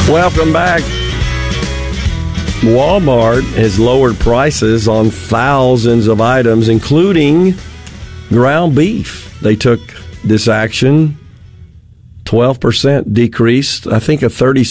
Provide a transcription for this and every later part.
Welcome back. Walmart has lowered prices on thousands of items, including ground beef. They took this action, 12% decrease, I think a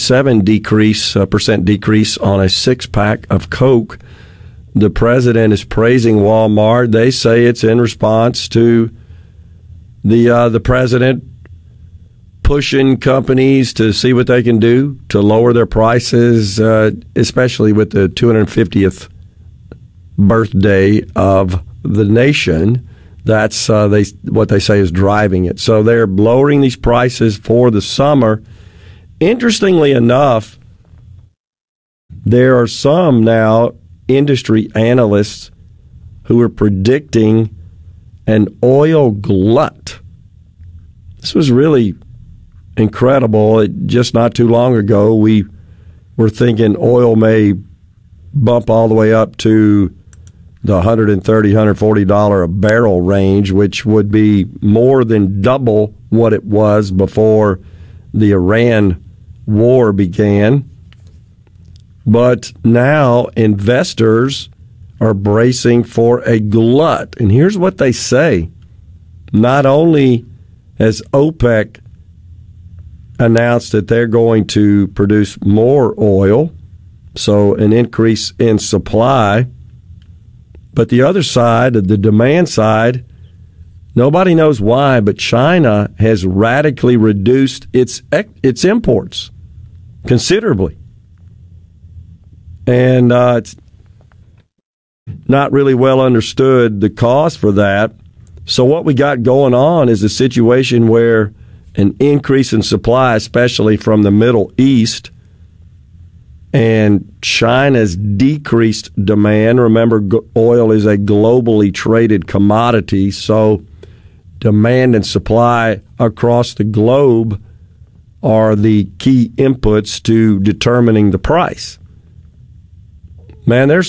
37% decrease on a six-pack of Coke. The president is praising Walmart. They say it's in response to the president pushing companies to see what they can do to lower their prices, especially with the 250th birthday of the nation. That's what they say is driving it. So they're lowering these prices for the summer. Interestingly enough, there are some now industry analysts who are predicting an oil glut. This was really incredible. Just not too long ago, we were thinking oil may bump all the way up to the $130, $140 a barrel range, which would be more than double what it was before the Iran war began. But now investors are bracing for a glut. And here's what they say. Not only has OPEC announced that they're going to produce more oil, so an increase in supply, but the other side, the demand side, nobody knows why, but China has radically reduced its imports considerably. And it's not really well understood the cause for that. So what we got going on is a situation where an increase in supply, especially from the Middle East, and China's decreased demand. Remember, oil is a globally traded commodity, so demand and supply across the globe are the key inputs to determining the price. Man, there's